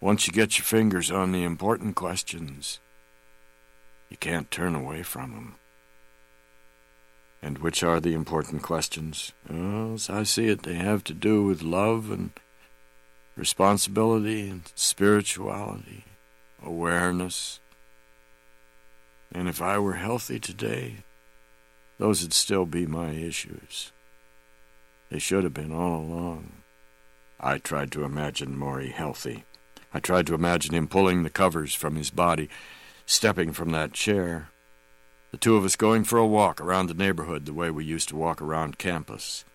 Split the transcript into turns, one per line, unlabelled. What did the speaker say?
Once you get your fingers on the important questions, you can't turn away from them. And which are the important questions? Well, as I see it, they have to do with love and responsibility and spirituality, awareness. And if I were healthy today, those would still be my issues. They should have been all along. I tried to imagine Maury healthy. I tried to imagine him pulling the covers from his body, stepping from that chair. The two of us going for a walk around the neighborhood the way we used to walk around campus.